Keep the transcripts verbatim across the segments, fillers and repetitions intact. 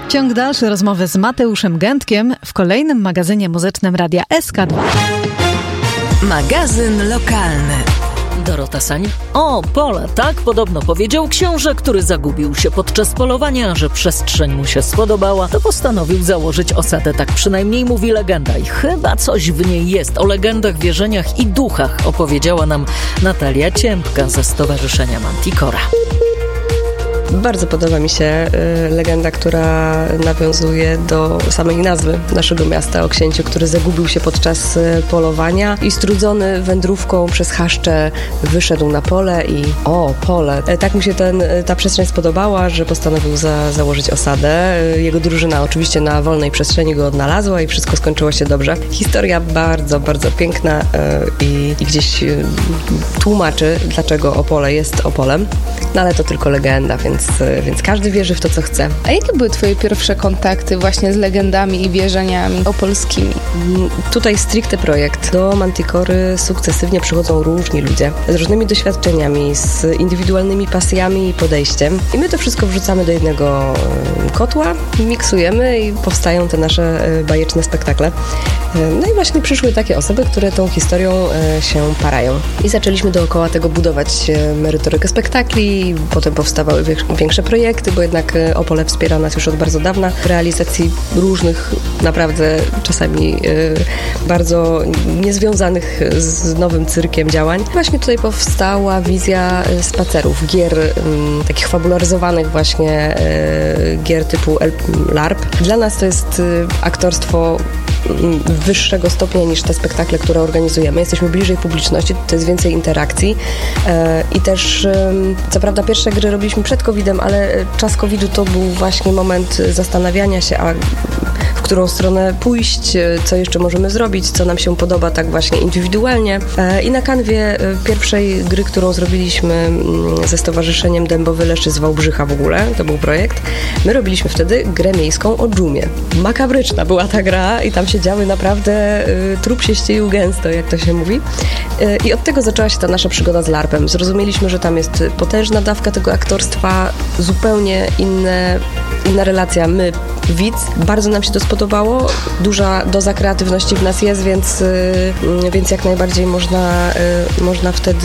Ciąg dalszy rozmowy z Mateuszem Gętkiem w kolejnym magazynie muzycznym Radia S K dwa. Magazyn lokalny. Dorota Sań. O, pole, tak podobno powiedział książę, który zagubił się podczas polowania, że przestrzeń mu się spodobała, to postanowił założyć osadę, tak przynajmniej mówi legenda i chyba coś w niej jest. O legendach, wierzeniach i duchach opowiedziała nam Natalia Ciępka ze Stowarzyszenia Manticora. Bardzo podoba mi się y, legenda, która nawiązuje do samej nazwy naszego miasta, o księciu, który zagubił się podczas y, polowania i strudzony wędrówką przez chaszcze wyszedł na pole i o, pole. E, tak mu się ten, ta przestrzeń spodobała, że postanowił za, założyć osadę. E, jego drużyna oczywiście na wolnej przestrzeni go odnalazła i wszystko skończyło się dobrze. Historia bardzo, bardzo piękna e, i, i gdzieś y, tłumaczy, dlaczego Opole jest Opolem, no ale to tylko legenda, więc więc każdy wierzy w to, co chce. A jakie były twoje pierwsze kontakty właśnie z legendami i wierzeniami opolskimi? Tutaj stricte projekt. Do Manticory sukcesywnie przychodzą różni ludzie z różnymi doświadczeniami, z indywidualnymi pasjami i podejściem. I my to wszystko wrzucamy do jednego kotła, miksujemy i powstają te nasze bajeczne spektakle. No i właśnie przyszły takie osoby, które tą historią się parają. I zaczęliśmy dookoła tego budować merytorykę spektakli, potem powstawały większe projekty, bo jednak Opole wspiera nas już od bardzo dawna w realizacji różnych, naprawdę czasami y, bardzo niezwiązanych z nowym cyrkiem działań. Właśnie tutaj powstała wizja spacerów, gier y, takich fabularyzowanych właśnie y, gier typu LARP. Dla nas to jest y, aktorstwo wyższego stopnia niż te spektakle, które organizujemy. Jesteśmy bliżej publiczności, to jest więcej interakcji i też, co prawda pierwsze gry robiliśmy przed kowidem, ale czas kowidu to był właśnie moment zastanawiania się, a w którą stronę pójść, co jeszcze możemy zrobić, co nam się podoba tak właśnie indywidualnie. I na kanwie pierwszej gry, którą zrobiliśmy ze Stowarzyszeniem Dębowy Leszy z Wałbrzycha w ogóle, to był projekt, my robiliśmy wtedy grę miejską o dżumie. Makabryczna była ta gra i tam się działy naprawdę, y, trup się ścielił gęsto, jak to się mówi. Y, I od tego zaczęła się ta nasza przygoda z larpem. Zrozumieliśmy, że tam jest potężna dawka tego aktorstwa, zupełnie inne, inna relacja. My, widz, bardzo nam się to spodobało. Duża doza kreatywności w nas jest, więc, y, więc jak najbardziej można, y, można wtedy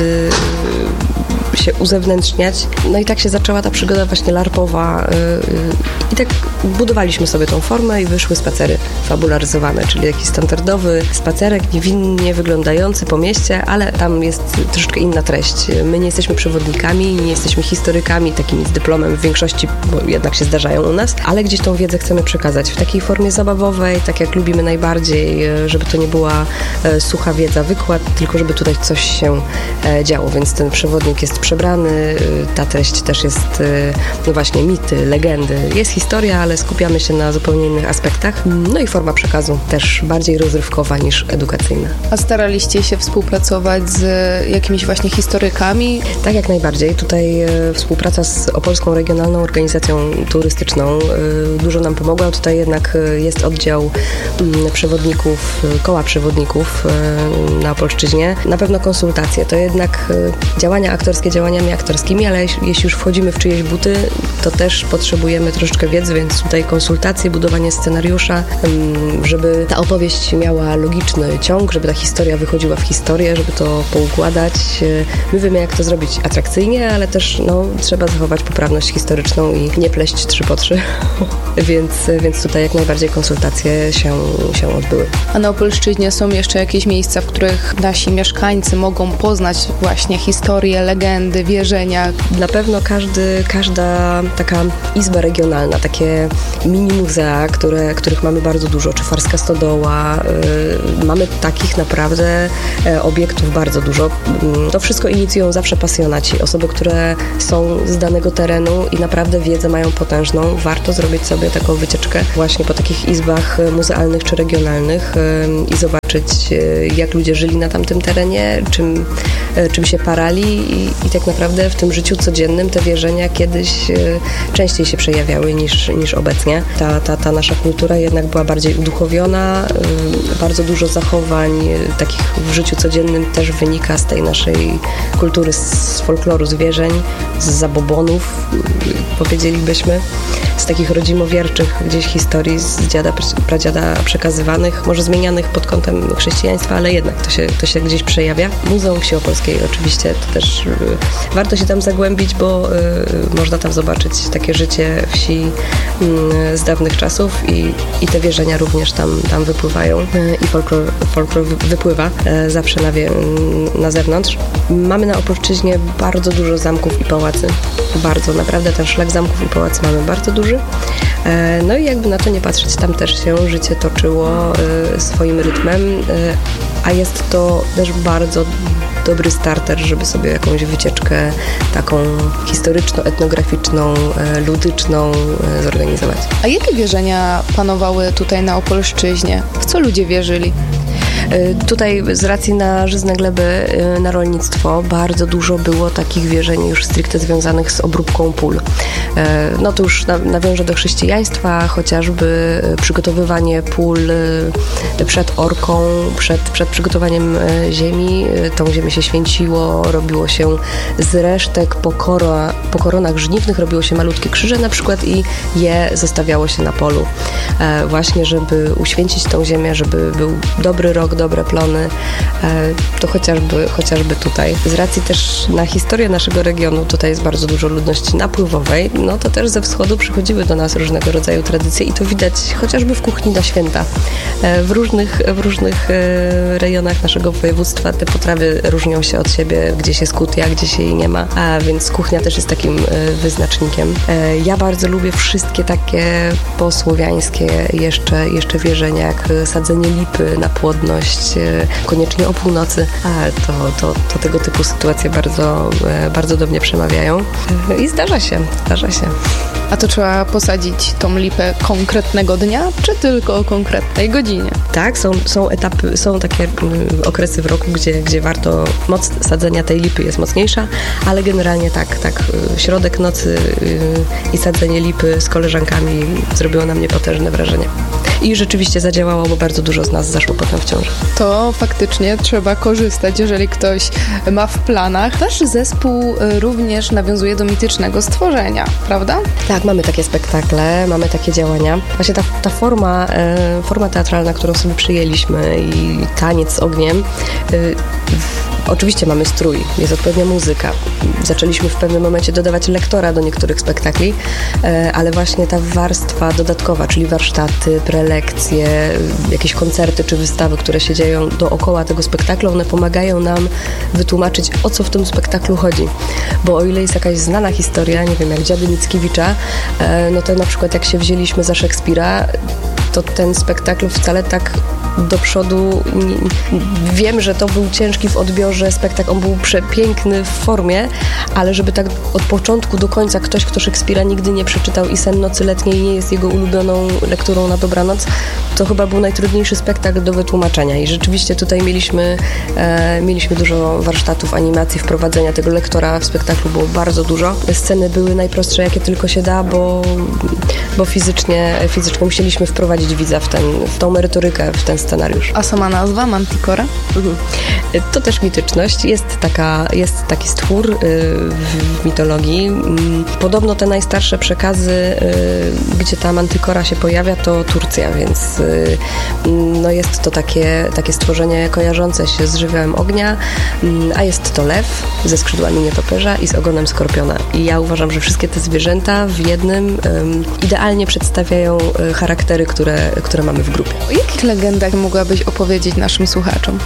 y, się uzewnętrzniać. No i tak się zaczęła ta przygoda właśnie larpowa yy, yy, i tak budowaliśmy sobie tą formę i wyszły spacery fabularyzowane, czyli taki standardowy spacerek, niewinnie wyglądający po mieście, ale tam jest troszeczkę inna treść. My nie jesteśmy przewodnikami, nie jesteśmy historykami takimi z dyplomem w większości, bo jednak się zdarzają u nas, ale gdzieś tą wiedzę chcemy przekazać w takiej formie zabawowej, tak jak lubimy najbardziej, żeby to nie była e, sucha wiedza, wykład, tylko żeby tutaj coś się e, działo, więc ten przewodnik jest przebrany, ta treść też jest, no właśnie, mity, legendy. Jest historia, ale skupiamy się na zupełnie innych aspektach. No i forma przekazu też bardziej rozrywkowa niż edukacyjna. A staraliście się współpracować z jakimiś właśnie historykami? Tak, jak najbardziej. Tutaj współpraca z Opolską Regionalną Organizacją Turystyczną dużo nam pomogła. Tutaj jednak jest oddział przewodników, koła przewodników na Opolszczyźnie. Na pewno konsultacje. To jednak działania aktorskie działaniami aktorskimi, ale jeśli już wchodzimy w czyjeś buty, to też potrzebujemy troszeczkę wiedzy, więc tutaj konsultacje, budowanie scenariusza, żeby ta opowieść miała logiczny ciąg, żeby ta historia wychodziła w historię, żeby to poukładać. My wiemy, jak to zrobić atrakcyjnie, ale też no, trzeba zachować poprawność historyczną i nie pleść trzy po trzy, więc, więc tutaj jak najbardziej konsultacje się, się odbyły. A na Opolszczyźnie są jeszcze jakieś miejsca, w których nasi mieszkańcy mogą poznać właśnie historię, legendy, wierzenia? Na pewno każdy, każda taka izba regionalna, takie mini muzea, które, których mamy bardzo dużo, czy Farska Stodoła, yy, mamy takich naprawdę e, obiektów bardzo dużo. To wszystko inicjują zawsze pasjonaci, osoby, które są z danego terenu i naprawdę wiedzę mają potężną. Warto zrobić sobie taką wycieczkę właśnie po takich izbach muzealnych czy regionalnych yy, i zobaczyć, yy, jak ludzie żyli na tamtym terenie, czym, yy, czym się parali i, i tak naprawdę w tym życiu codziennym te wierzenia kiedyś e, częściej się przejawiały niż, niż obecnie. Ta, ta, ta nasza kultura jednak była bardziej uduchowiona, e, bardzo dużo zachowań e, takich w życiu codziennym też wynika z tej naszej kultury, z folkloru zwierzeń, z zabobonów, e, powiedzielibyśmy, z takich rodzimowierczych gdzieś historii z dziada, pradziada przekazywanych, może zmienianych pod kątem chrześcijaństwa, ale jednak to się, to się gdzieś przejawia. Muzeum Wsi Opolskiej oczywiście, to też y, warto się tam zagłębić, bo y, można tam zobaczyć takie życie wsi y, z dawnych czasów i, i te wierzenia również tam, tam wypływają y, i folklor, folklor wypływa y, zawsze na, wie, y, na zewnątrz. Mamy na Opolszczyźnie bardzo dużo zamków i pałacy. Bardzo, naprawdę ten szlak zamków i pałacy mamy bardzo duży. No i jakby na to nie patrzeć, tam też się życie toczyło swoim rytmem, a jest to też bardzo dobry starter, żeby sobie jakąś wycieczkę taką historyczno-etnograficzną, ludyczną zorganizować. A jakie wierzenia panowały tutaj na Opolszczyźnie? W co ludzie wierzyli? Tutaj z racji na żyzne gleby, na rolnictwo bardzo dużo było takich wierzeń już stricte związanych z obróbką pól. No to już nawiążę do chrześcijaństwa, chociażby przygotowywanie pól przed orką, przed, przed przygotowaniem ziemi. Tą ziemię się święciło, robiło się z resztek po, koro, po koronach żniwnych, robiło się malutkie krzyże na przykład i je zostawiało się na polu. Właśnie, żeby uświęcić tą ziemię, żeby był dobry rok, dobre plony, to chociażby, chociażby tutaj. Z racji też na historię naszego regionu, tutaj jest bardzo dużo ludności napływowej, no to też ze wschodu przychodziły do nas różnego rodzaju tradycje i to widać chociażby w kuchni na święta. W różnych, w różnych rejonach naszego województwa te potrawy różnią się od siebie, gdzieś jest kutia, gdzieś jej nie ma, a więc kuchnia też jest takim wyznacznikiem. Ja bardzo lubię wszystkie takie posłowiańskie jeszcze, jeszcze wierzenia, jak sadzenie lipy na płodność, koniecznie o północy, a to, to, to tego typu sytuacje bardzo, bardzo do mnie przemawiają i zdarza się, zdarza się. A to trzeba posadzić tą lipę konkretnego dnia, czy tylko o konkretnej godzinie? Tak, są, są etapy, są takie okresy w roku, gdzie, gdzie warto, moc sadzenia tej lipy jest mocniejsza, ale generalnie tak, tak, środek nocy i sadzenie lipy z koleżankami zrobiło na mnie potężne wrażenie. I rzeczywiście zadziałało, bo bardzo dużo z nas zaszło potem w ciąży. To faktycznie trzeba korzystać, jeżeli ktoś ma w planach. Wasz zespół również nawiązuje do mitycznego stworzenia, prawda? Tak, mamy takie spektakle, mamy takie działania. Właśnie ta, ta forma, e, forma teatralna, którą sobie przyjęliśmy i taniec z ogniem, e, oczywiście mamy strój, jest odpowiednia muzyka. Zaczęliśmy w pewnym momencie dodawać lektora do niektórych spektakli, ale właśnie ta warstwa dodatkowa, czyli warsztaty, prelekcje, jakieś koncerty czy wystawy, które się dzieją dookoła tego spektaklu, one pomagają nam wytłumaczyć, o co w tym spektaklu chodzi. Bo o ile jest jakaś znana historia, nie wiem, jak Dziady Mickiewicza, no to na przykład jak się wzięliśmy za Szekspira, to ten spektakl wcale tak do przodu, wiem, że to był ciężki w odbiorze spektakl, on był przepiękny w formie, ale żeby tak od początku do końca ktoś, kto Szekspira nigdy nie przeczytał i Sen nocy letniej nie jest jego ulubioną lekturą na dobranoc, to chyba był najtrudniejszy spektakl do wytłumaczenia i rzeczywiście tutaj mieliśmy, e, mieliśmy dużo warsztatów, animacji, wprowadzenia tego lektora w spektaklu było bardzo dużo. Sceny były najprostsze, jakie tylko się da, bo, bo fizycznie, fizycznie musieliśmy wprowadzić widza w, ten, w tą merytorykę, w ten scenariusz. A sama nazwa Manticora? Mhm. To też mityczność. Jest, taka, jest taki stwór y, w mitologii. Y, podobno te najstarsze przekazy, y, gdzie ta Manticora się pojawia, to Turcja, więc y, no jest to takie, takie stworzenie kojarzące się z żywiołem ognia, y, a jest to lew ze skrzydłami nietoperza i z ogonem skorpiona. I ja uważam, że wszystkie te zwierzęta w jednym y, idealnie przedstawiają y, charaktery, które, które mamy w grupie. O jakich legendach mogłabyś opowiedzieć naszym słuchaczom?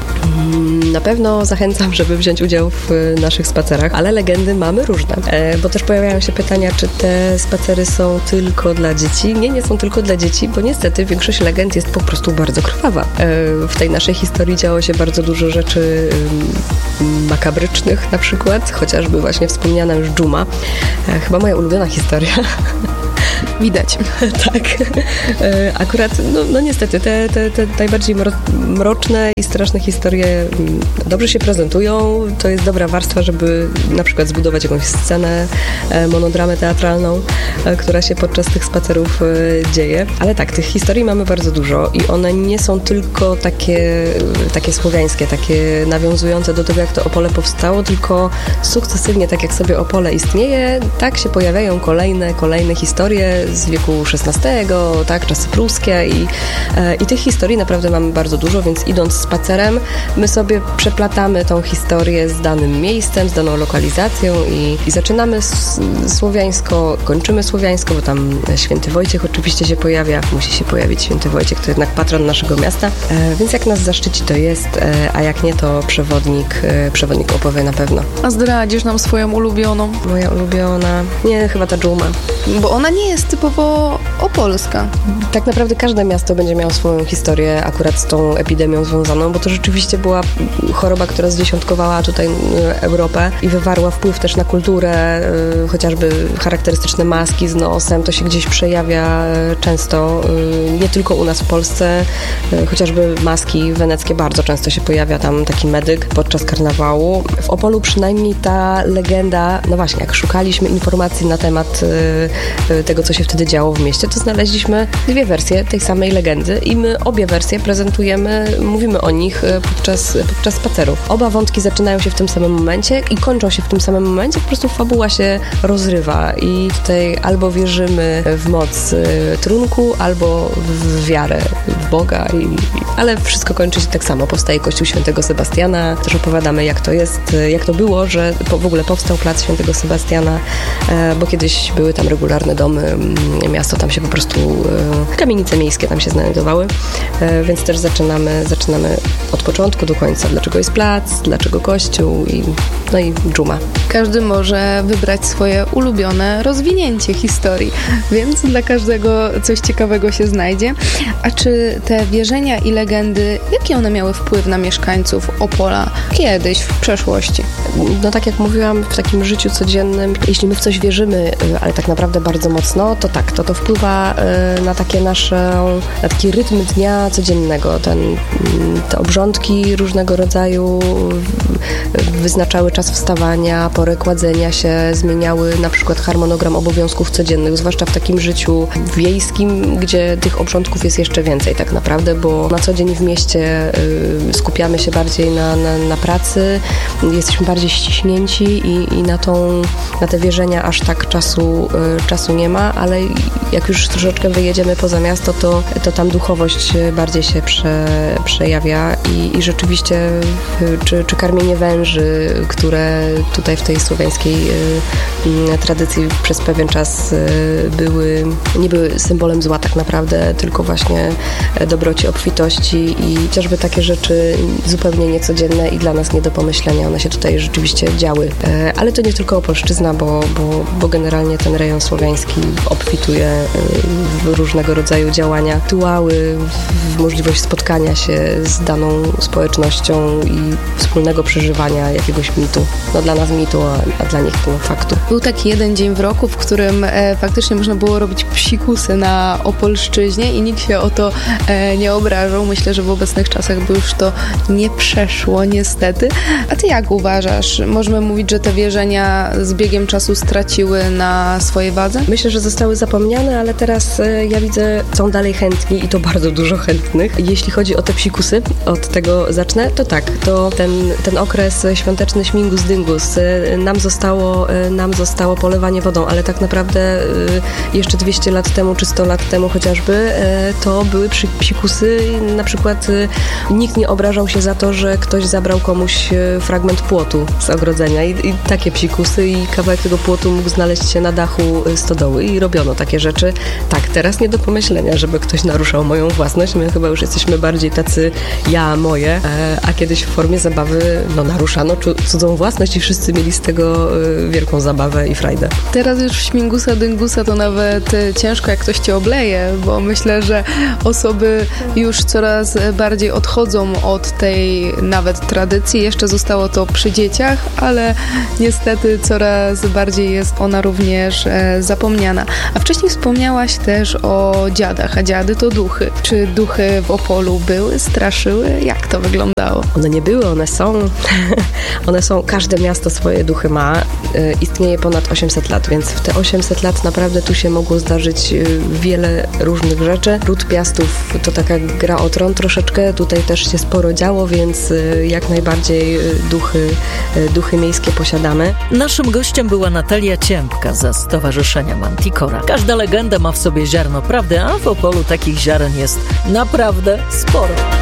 Na pewno zachęcam, żeby wziąć udział w naszych spacerach, ale legendy mamy różne, e, bo też pojawiają się pytania, czy te spacery są tylko dla dzieci. Nie, nie są tylko dla dzieci, bo niestety większość legend jest po prostu bardzo krwawa. E, w tej naszej historii działo się bardzo dużo rzeczy e, makabrycznych na przykład, chociażby właśnie wspomniana już dżuma. E, chyba moja ulubiona historia. Widać. Tak. Akurat, no, no niestety, te, te, te najbardziej mroczne i straszne historie dobrze się prezentują. To jest dobra warstwa, żeby na przykład zbudować jakąś scenę, monodramę teatralną, która się podczas tych spacerów dzieje. Ale tak, tych historii mamy bardzo dużo i one nie są tylko takie, takie słowiańskie, takie nawiązujące do tego, jak to Opole powstało, tylko sukcesywnie, tak jak sobie Opole istnieje, tak się pojawiają kolejne, kolejne historie z wieku szesnastego, tak, czasy pruskie i, i tych historii naprawdę mamy bardzo dużo, więc idąc spacerem, my sobie przeplatamy tą historię z danym miejscem, z daną lokalizacją i, i zaczynamy s- słowiańsko, kończymy słowiańsko, bo tam Święty Wojciech oczywiście się pojawia, musi się pojawić Święty Wojciech, to jednak patron naszego miasta, e, więc jak nas zaszczyci, to jest, e, a jak nie, to przewodnik, e, przewodnik opowie na pewno. A zdradzisz nam swoją ulubioną? Moja ulubiona? Nie, chyba ta dżuma. Bo ona nie jest typowo opolska. Tak naprawdę każde miasto będzie miało swoją historię akurat z tą epidemią związaną, bo to rzeczywiście była choroba, która zdziesiątkowała tutaj Europę i wywarła wpływ też na kulturę, chociażby charakterystyczne maski z nosem, to się gdzieś przejawia często, nie tylko u nas w Polsce, chociażby maski weneckie, bardzo często się pojawia tam taki medyk podczas karnawału. W Opolu przynajmniej ta legenda, no właśnie, jak szukaliśmy informacji na temat tego, co się wtedy działo w mieście, to znaleźliśmy dwie wersje tej samej legendy i my obie wersje prezentujemy, mówimy o nich podczas, podczas spacerów. Oba wątki zaczynają się w tym samym momencie i kończą się w tym samym momencie, po prostu fabuła się rozrywa i tutaj albo wierzymy w moc trunku, albo w wiarę w Boga, i, ale wszystko kończy się tak samo. Powstaje Kościół Świętego Sebastiana, też opowiadamy, jak to jest, jak to było, że w ogóle powstał plac Świętego Sebastiana, bo kiedyś były tam regularne domy, miasto tam się po prostu, kamienice miejskie tam się znajdowały, więc też zaczynamy, zaczynamy od początku do końca. Dlaczego jest plac, dlaczego kościół i, no i dżuma. Każdy może wybrać swoje ulubione rozwinięcie historii, więc dla każdego coś ciekawego się znajdzie. A czy te wierzenia i legendy, jakie one miały wpływ na mieszkańców Opola kiedyś, w przeszłości? No tak jak mówiłam, w takim życiu codziennym, jeśli my w coś wierzymy, ale tak naprawdę bardzo mocno, to tak, to to wpływa na takie nasze, na taki rytm dnia codziennego. Ten, te obrządki różnego rodzaju wyznaczały czas wstawania, porę kładzenia się, zmieniały na przykład harmonogram obowiązków codziennych, zwłaszcza w takim życiu wiejskim, gdzie tych obrządków jest jeszcze więcej tak naprawdę, bo na co dzień w mieście skupiamy się bardziej na, na, na pracy, jesteśmy bardziej ściśnięci i, i na, tą, na te wierzenia aż tak czasu, czasu nie ma, ale jak już troszeczkę wyjedziemy poza miasto, to, to tam duchowość bardziej się prze, przejawia i, i rzeczywiście czy, czy karmienie węży, które tutaj w tej słowiańskiej y, tradycji przez pewien czas y, były, nie były symbolem zła tak naprawdę, tylko właśnie dobroci, obfitości i chociażby takie rzeczy zupełnie niecodzienne i dla nas nie do pomyślenia. One się tutaj rzeczywiście działy. Y, ale to nie tylko Opolszczyzna, bo, bo, bo generalnie ten rejon słowiański obfituje y, w różnego rodzaju działania, rytuały, w możliwość spotkania się z daną społecznością i wspólnego przeżywania jakiegoś mitu. No dla nas mitu, a, a dla nich to faktu. Był taki jeden dzień w roku, w którym e, faktycznie można było robić psikusy na Opolszczyźnie i nikt się o to e, nie obrażał. Myślę, że w obecnych czasach by już to nie przeszło, niestety. A ty jak uważasz? Możemy mówić, że te wierzenia z biegiem czasu straciły na swojej wadze? Myślę, że zostały zapomniane, ale teraz e, ja widzę, są dalej chętni i to bardzo dużo chętnych. Jeśli chodzi o te psikusy, od tego zacznę, to tak, to ten, ten okres świąteczny śmigus dyngus, e, nam zostało, e, nam zostało polewanie wodą, ale tak naprawdę e, jeszcze dwieście lat temu, czy sto lat temu chociażby, e, to były przy, psikusy, na przykład e, nikt nie obrażał się za to, że ktoś zabrał komuś e, fragment płotu z ogrodzenia i, i takie psikusy i kawałek tego płotu mógł znaleźć się na dachu stodoły i robiono takie rzeczy. Tak, teraz nie do pomyślenia, żeby ktoś naruszał moją własność. My chyba już jesteśmy bardziej tacy ja, moje, e, a kiedyś w formie zabawy no, naruszano cudzą własność i wszyscy mieli z tego e, wielką zabawę i frajdę. Teraz już śmigusa, dyngusa to nawet ciężko, jak ktoś cię obleje, bo myślę, że osoby już coraz bardziej odchodzą od tej nawet tradycji. Jeszcze zostało to przy dzieciach. dzieciach, ale niestety coraz bardziej jest ona również e, zapomniana. A wcześniej wspomniałaś też o dziadach, a dziady to duchy. Czy duchy w Opolu były, straszyły? Jak to wyglądało? One nie były, one są. One są, każde miasto swoje duchy ma. E, istnieje ponad osiemset lat, więc w te osiemset lat naprawdę tu się mogło zdarzyć e, wiele różnych rzeczy. Ród Piastów to taka gra o tron troszeczkę, tutaj też się sporo działo, więc e, jak najbardziej e, duchy, e, duchy miejskie posiadamy. Naszym gościem była Natalia Ciępka ze Stowarzyszenia Manticora. Każda legenda ma w sobie ziarno prawdy, a w Opolu takich ziaren jest naprawdę sporo.